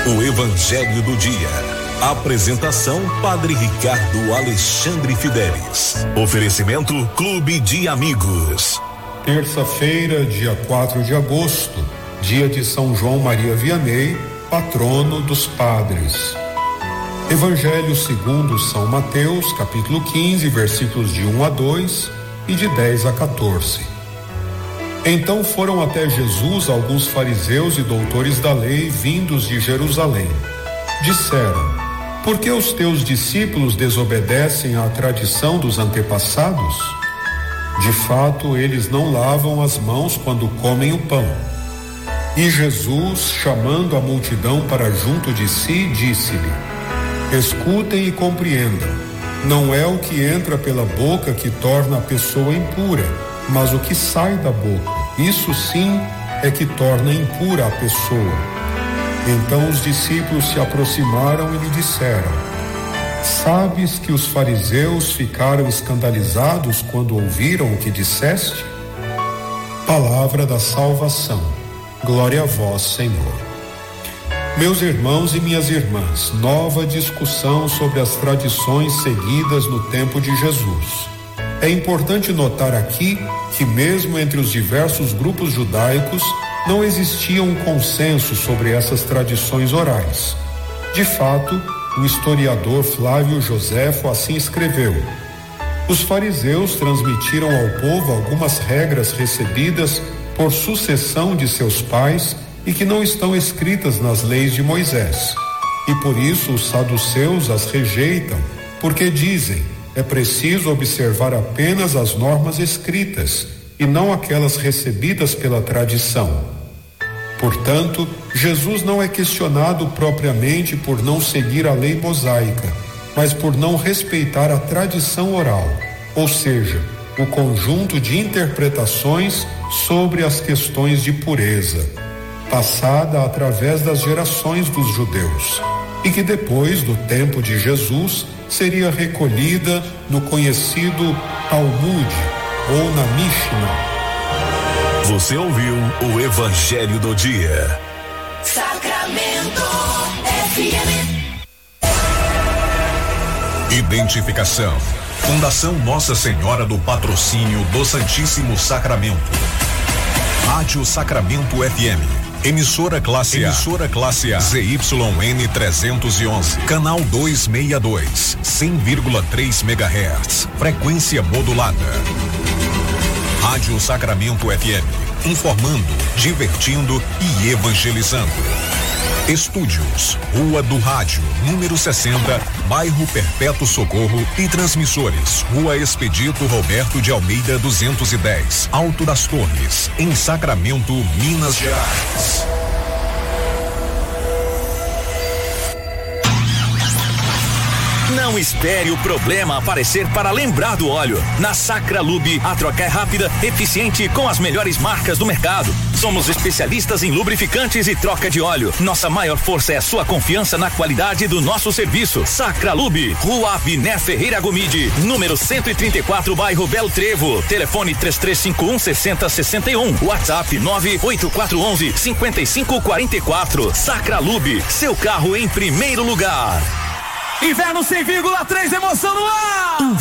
O Evangelho do Dia. Apresentação: Padre Ricardo Alexandre Fidelis. Oferecimento: Clube de Amigos. Terça-feira, dia 4 de agosto, dia de São João Maria Vianney, patrono dos padres. Evangelho segundo São Mateus, capítulo 15, versículos de 1 a 2 e de 10 a 14. Então foram até Jesus alguns fariseus e doutores da lei vindos de Jerusalém. Disseram: por que os teus discípulos desobedecem à tradição dos antepassados? De fato, eles não lavam as mãos quando comem o pão. E Jesus, chamando a multidão para junto de si, disse-lhe: escutem e compreendam. Não é o que entra pela boca que torna a pessoa impura, mas o que sai da boca. Isso sim é que torna impura a pessoa. Então os discípulos se aproximaram e lhe disseram: sabes que os fariseus ficaram escandalizados quando ouviram o que disseste? Palavra da salvação. Glória a vós, Senhor. Meus irmãos e minhas irmãs, nova discussão sobre as tradições seguidas no tempo de Jesus. É importante notar aqui que mesmo entre os diversos grupos judaicos não existia um consenso sobre essas tradições orais. De fato, o historiador Flávio Joséfo assim escreveu: os fariseus transmitiram ao povo algumas regras recebidas por sucessão de seus pais e que não estão escritas nas leis de Moisés. E por isso os saduceus as rejeitam, porque dizem: é preciso observar apenas as normas escritas e não aquelas recebidas pela tradição. Portanto, Jesus não é questionado propriamente por não seguir a lei mosaica, mas por não respeitar a tradição oral, ou seja, o conjunto de interpretações sobre as questões de pureza, passada através das gerações dos judeus, e que depois do tempo de Jesus seria recolhida no conhecido Talmud ou na Mishnah. Você ouviu o Evangelho do Dia. Sacramento FM. Identificação: Fundação Nossa Senhora do Patrocínio do Santíssimo Sacramento. Rádio Sacramento FM. Emissora classe A. ZYN 311. Canal 262. 100,3 MHz. Frequência modulada. Rádio Sacramento FM. Informando, divertindo e evangelizando. Estúdios, Rua do Rádio, número 60, bairro Perpétuo Socorro, e transmissores, Rua Expedito Roberto de Almeida 210, Alto das Torres, em Sacramento, Minas Gerais. Não espere o problema aparecer para lembrar do óleo. Na Sacralube, a troca é rápida, eficiente, com as melhores marcas do mercado. Somos especialistas em lubrificantes e troca de óleo. Nossa maior força é a sua confiança na qualidade do nosso serviço. Sacralube, Rua Abiné Ferreira Gomide, número 134, bairro Belo Trevo. Telefone 3351-6061. WhatsApp 98411-5544. Sacralube, seu carro em primeiro lugar. Inverno 100,3, emoção no ar!